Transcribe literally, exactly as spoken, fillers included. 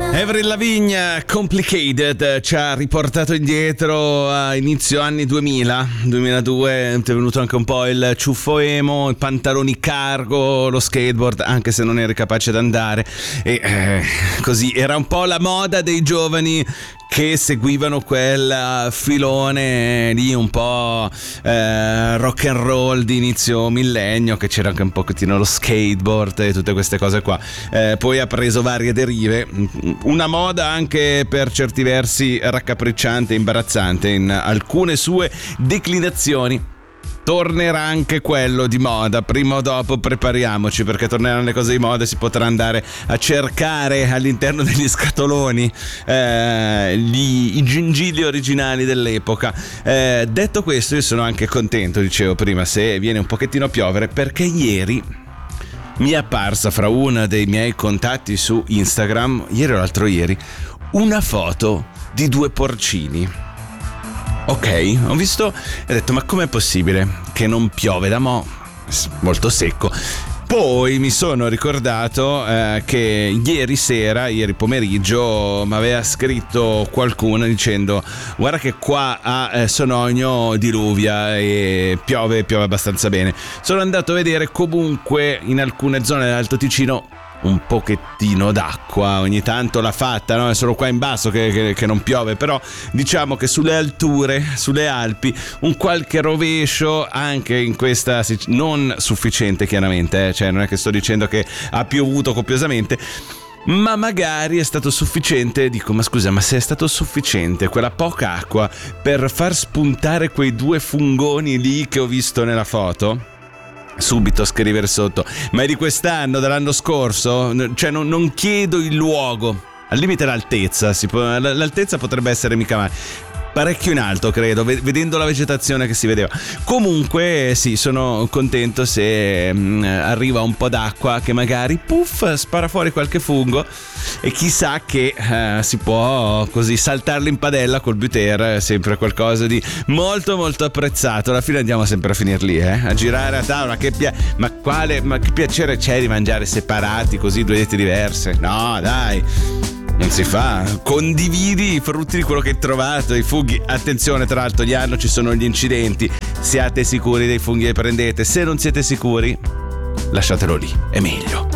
Avril Lavigne, Complicated, ci ha riportato indietro a inizio anni duemila, duemiladue, è venuto anche un po' il ciuffo emo, i pantaloni cargo, lo skateboard, anche se non eri capace di andare, e eh, così era un po' la moda dei giovani che seguivano quel filone lì un po' eh, rock and roll di inizio millennio, che c'era anche un pochettino lo skateboard e tutte queste cose qua. Eh, poi ha preso varie derive, una moda anche per certi versi raccapricciante e imbarazzante in alcune sue declinazioni. Tornerà anche quello di moda, prima o dopo prepariamoci, perché torneranno le cose di moda e si potrà andare a cercare all'interno degli scatoloni eh, gli, i gingilli originali dell'epoca. Eh, detto questo, io sono anche contento, dicevo prima, se viene un pochettino a piovere, perché ieri mi è apparsa fra uno dei miei contatti su Instagram, ieri o l'altro ieri, una foto di due porcini. Ok, ho visto e ho detto, ma com'è possibile che non piove da mo'? Molto secco. Poi mi sono ricordato eh, che ieri sera, ieri pomeriggio, mi aveva scritto qualcuno dicendo: guarda che qua a eh, Sonogno diluvia e piove, piove abbastanza bene. Sono andato a vedere, comunque in alcune zone dell'Alto Ticino un pochettino d'acqua ogni tanto l'ha fatta, no? È solo qua in basso che, che, che non piove, però diciamo che sulle alture, sulle Alpi, un qualche rovescio anche in questa, non sufficiente chiaramente, eh? Cioè non è che sto dicendo che ha piovuto copiosamente, ma magari è stato sufficiente. Dico, ma scusa, ma se è stato sufficiente quella poca acqua per far spuntare quei due fungoni lì che ho visto nella foto? Subito scrivere sotto, ma è di quest'anno, dell'anno scorso? Cioè non, non chiedo il luogo, al limite l'altezza, si può, l'altezza potrebbe essere mica male, parecchio in alto credo, vedendo la vegetazione che si vedeva. Comunque sì, sono contento se mh, arriva un po' d'acqua che magari puff spara fuori qualche fungo, e chissà che eh, si può così saltarlo in padella col buter, sempre qualcosa di molto molto apprezzato. Alla fine andiamo sempre a finire lì, eh? A girare a tavola, che pia- ma quale ma che piacere c'è di mangiare separati così, due diete diverse? No dai, non si fa. Condividi i frutti di quello che hai trovato, i funghi. Attenzione, tra l'altro ogni anno ci sono gli incidenti, siate sicuri dei funghi che prendete. Se non siete sicuri, lasciatelo lì, è meglio.